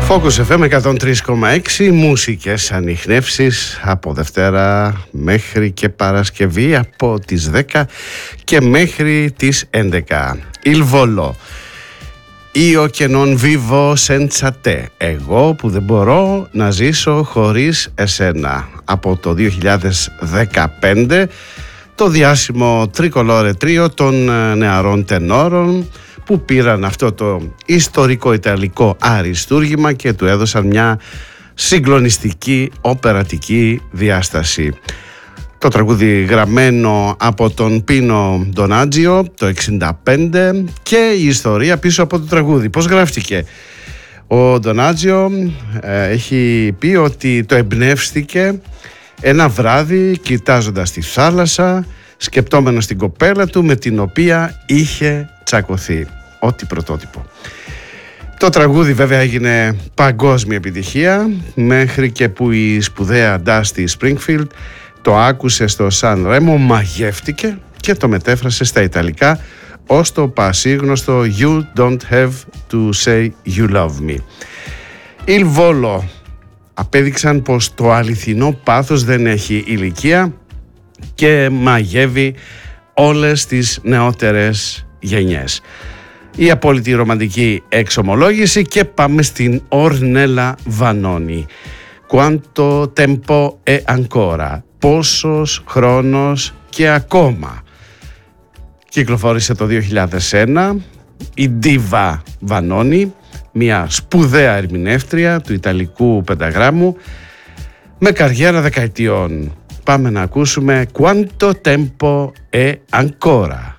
Focus FM 103,6, μουσικές ανιχνεύσεις από Δευτέρα μέχρι και Παρασκευή από τις 10 και μέχρι τις 11. Il Volo. Io che non vivo senza te. Εγώ που δεν μπορώ να ζήσω χωρίς εσένα. Από το 2015, το διάσημο τρικολόρε τρίο των νεαρών τενόρων που πήραν αυτό το ιστορικό ιταλικό αριστούργημα και του έδωσαν μια συγκλονιστική οπερατική διάσταση. Το τραγούδι γραμμένο από τον Πίνο Ντονάτζιο το 1965 και η ιστορία πίσω από το τραγούδι. Πώς γράφτηκε? Ο Ντονάτζιο έχει πει ότι το εμπνεύστηκε ένα βράδυ κοιτάζοντας τη θάλασσα, σκεπτόμενος την κοπέλα του με την οποία είχε τσακωθεί. Ό,τι πρωτότυπο. Το τραγούδι βέβαια έγινε παγκόσμια επιτυχία, μέχρι και που η σπουδαία Dusty Springfield το άκουσε στο Σαν Ρέμο, μαγεύτηκε και το μετέφρασε στα Ιταλικά ως το πασίγνωστο You don't have to say you love me. Il Volo απέδειξαν πως το αληθινό πάθος δεν έχει ηλικία και μαγεύει όλες τις νεότερες γενιές. Η απόλυτη ρομαντική εξομολόγηση και πάμε στην Ορνέλα Βανόνι. Quanto tempo è ancora? Πόσος χρόνος και ακόμα? Κυκλοφόρησε το 2001 η Diva Βανόνι, μια σπουδαία ερμηνεύτρια του Ιταλικού πενταγράμμου με καριέρα δεκαετιών. Πάμε να ακούσουμε Quanto tempo è ancora.